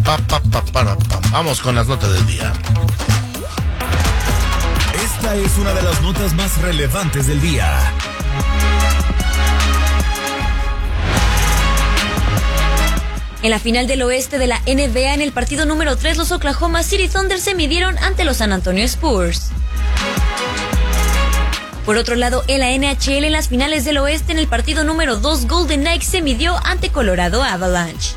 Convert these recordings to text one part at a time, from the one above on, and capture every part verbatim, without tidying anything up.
Pa, pa, pa, para, pa. Vamos con las notas del día. Esta es una de las notas más relevantes del día. En la final del oeste de la N B A, en el partido número tres, los Oklahoma City Thunder se midieron ante los San Antonio Spurs. Por otro lado, en la N H L, en las finales del oeste, en el partido número dos, Golden Knights se midió ante Colorado Avalanche.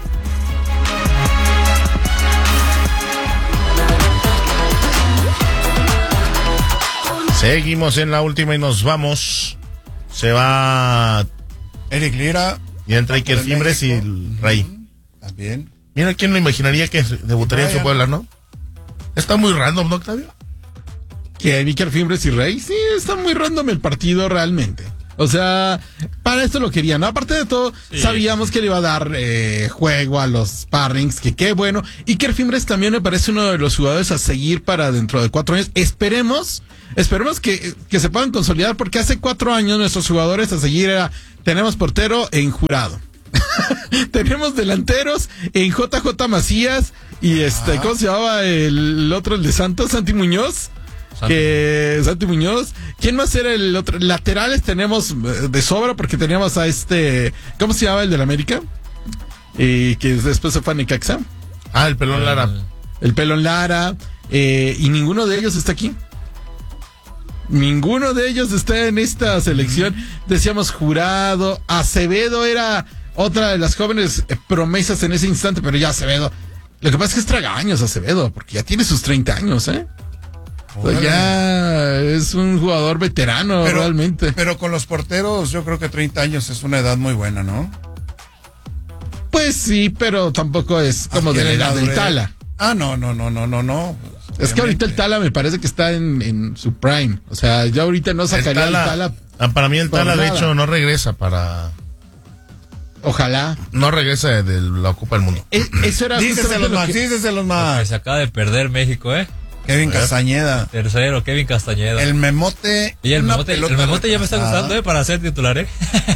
Seguimos en la última y nos vamos. Se va Eric Lira. Y entra Iker Fimbres y el Rey. También. Mira, ¿quién lo imaginaría que debutaría en su Puebla, no? Está muy random, ¿no, Octavio? ¿Que Iker Fimbres y Rey? Sí, está muy random el partido realmente. O sea, para esto lo querían, ¿no? Aparte de todo, sí, sabíamos que le iba a dar eh, juego a los sparrings, que qué bueno. Iker Fimbres también me parece uno de los jugadores a seguir para dentro de cuatro años. Esperemos, esperemos que, que se puedan consolidar, porque hace cuatro años nuestros jugadores a seguir era, tenemos portero en Jurado. Tenemos delanteros en J J Macías y este, ah. ¿cómo se llamaba el otro, el de Santos? Santi Muñoz. Santi. Que Santi Muñoz. ¿Quién más era el otro? Laterales tenemos de sobra porque teníamos a este, ¿cómo se llama el del América? Y que después se fue a Necaxa. Ah, el Pelón Lara. El, el Pelón Lara. Eh, y ninguno de ellos está aquí. Ninguno de ellos está en esta selección. Decíamos Jurado. Acevedo era otra de las jóvenes promesas en ese instante, pero ya Acevedo. Lo que pasa es que es tragaños Acevedo, porque ya tiene sus treinta años, ¿eh? O sea, ya es un jugador veterano, pero, realmente. Pero con los porteros, yo creo que treinta años es una edad muy buena, ¿no? Pues sí, pero tampoco es como de la edad del Tala. Ah, no, no, no, no, no, no. Es que ahorita el Tala me parece que está en, en su prime. O sea, ya ahorita no sacaría el Tala. El Tala para mí el Tala, de hecho, no regresa para... Ojalá. No regresa de, de la Copa del Mundo. Es, eso era díceselos más, que... díceselos más. Se acaba de perder México, ¿eh? Kevin Castañeda. Tercero, Kevin Castañeda. El Memote. Y el Memote, el Memote ya me está gustando, ¿eh? Para ser titular, ¿eh?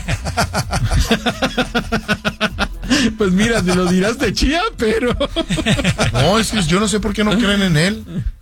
Pues mira, te lo dirás de chía, pero... No, es que yo no sé por qué no creen en él.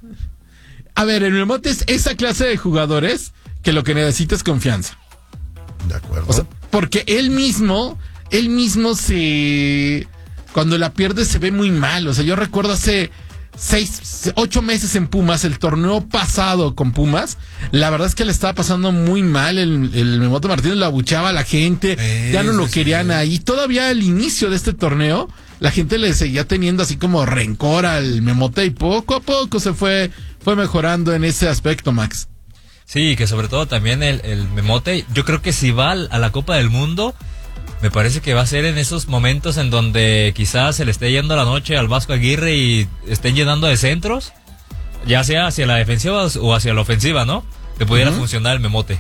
A ver, el Memote es esa clase de jugadores que lo que necesita es confianza. De acuerdo. O sea, porque él mismo, él mismo se... Cuando la pierde se ve muy mal. O sea, yo recuerdo hace... Seis, ocho meses en Pumas, el torneo pasado con Pumas, la verdad es que le estaba pasando muy mal. El, el Memote Martínez lo abuchaba a la gente, eh, ya no lo querían sí. ahí. Todavía al inicio de este torneo, la gente le seguía teniendo así como rencor al Memote y poco a poco se fue, fue mejorando en ese aspecto, Max. Sí, que sobre todo también el, el Memote, yo creo que si va a la Copa del Mundo, me parece que va a ser en esos momentos en donde quizás se le esté yendo la noche al Vasco Aguirre y estén llenando de centros, ya sea hacia la defensiva o hacia la ofensiva, ¿no? Que pudiera uh-huh. funcionar el Memote.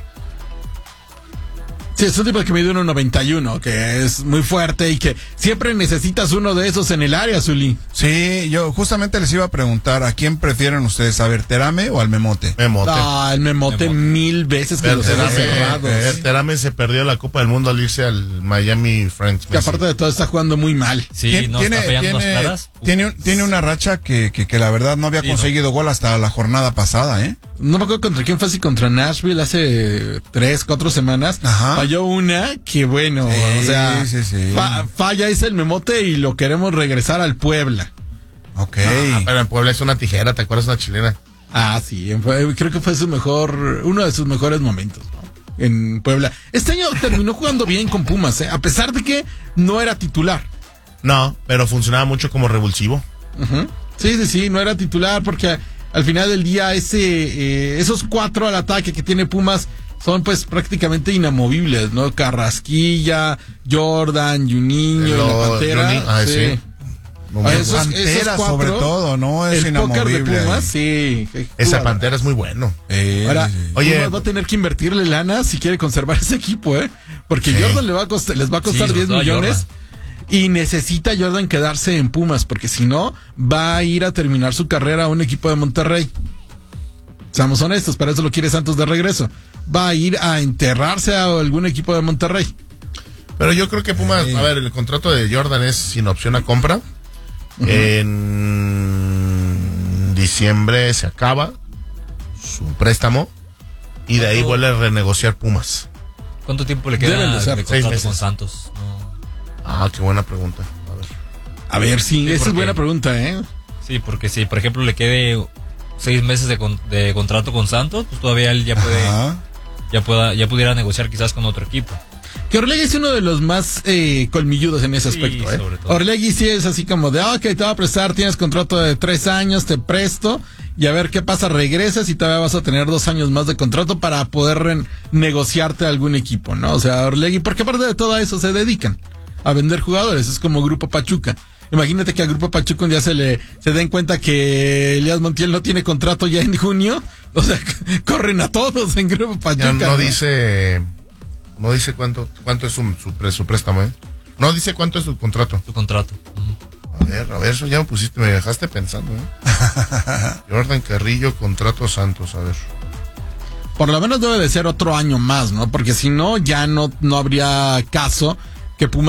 Sí, es un tipo que mide uno noventa y uno, que es muy fuerte y que siempre necesitas uno de esos en el área, Zuli. Sí, yo justamente les iba a preguntar, ¿a quién prefieren ustedes, a ver, Terame o al Memote? Memote. Ah, el Memote, Memote. mil veces que los Terame, cerrados. Eh, Terame se perdió la Copa del Mundo al irse al Miami Friends. Que aparte de todo está jugando muy mal. Sí, no tiene, está fallando tiene, claras. Tiene, tiene una racha que, que, que la verdad no había sí, conseguido no. gol hasta la jornada pasada, ¿eh? No me acuerdo contra quién fue, si contra Nashville hace tres, cuatro semanas. Ajá. Falló una que bueno, sí, o sea, sí, sí. Fa, falla es el Memote y lo queremos regresar al Puebla. Ok. Ah, pero en Puebla es una tijera, ¿te acuerdas? Una chilena. Ah, sí, creo que fue su mejor, uno de sus mejores momentos, ¿no? En Puebla. Este año terminó jugando bien con Pumas, ¿eh? A pesar de que no era titular. No, pero funcionaba mucho como revulsivo. Uh-huh. Sí, sí, sí, no era titular porque al final del día ese, eh, esos cuatro al ataque que tiene Pumas son pues prácticamente inamovibles, ¿no? Carrasquilla, Jordan, Juninho, Lo, la Pantera. Juninho, ah, sí. sí. A esos, Pantera esos cuatro, sobre todo, ¿no? Es el inamovible. póker de Pumas, sí. Esa Pantera es muy bueno. Eh, Ahora, sí. Oye, Pumas va a tener que invertirle lana si quiere conservar ese equipo, ¿eh? Porque sí. Jordan le va a costar, les va a costar sí, diez millones y necesita Jordan quedarse en Pumas, porque si no, va a ir a terminar su carrera a un equipo de Monterrey. Seamos honestos, para eso lo quiere Santos de regreso. Va a ir a enterrarse a algún equipo de Monterrey. Pero yo creo que Pumas, sí. a ver, el contrato de Jordan es sin opción a compra. Uh-huh. En diciembre se acaba su préstamo y de ahí vuelve a renegociar Pumas. ¿Cuánto tiempo le queda Deben de ser de seis contrato meses. con Santos? No. Ah, qué buena pregunta. A ver. A ver, sí, Sí, esa es porque- buena pregunta, ¿eh? Sí, porque si, por ejemplo, le quede seis meses de, con- de contrato con Santos, pues todavía él ya puede, Ajá. ya pueda, ya pudiera negociar quizás con otro equipo. Que Orlegui es uno de los más eh, colmilludos en ese Sí, aspecto, ¿eh? sobre todo. Orlegui sí es así como de, ah, ok, te voy a prestar, tienes contrato de tres años, te presto, y a ver qué pasa, regresas y todavía vas a tener dos años más de contrato para poder re- negociarte a algún equipo, ¿no? O sea, Orlegui, porque aparte de todo eso se dedican a vender jugadores, es como Grupo Pachuca. Imagínate que a Grupo Pachuca un día se le se den cuenta que Elías Montiel no tiene contrato ya en junio, o sea, corren a todos en Grupo Pachuca. Ya no dice, no dice cuánto, cuánto es su, su, pre- su préstamo, ¿eh? No dice cuánto es su contrato. Su contrato. Ujú. A ver, a ver, eso ya me pusiste, me dejaste pensando, ¿eh? Jordan Carrillo, contrato Santos, a ver. Por lo menos debe de ser otro año más, ¿no? Porque si no, ya no, no habría caso que Pumas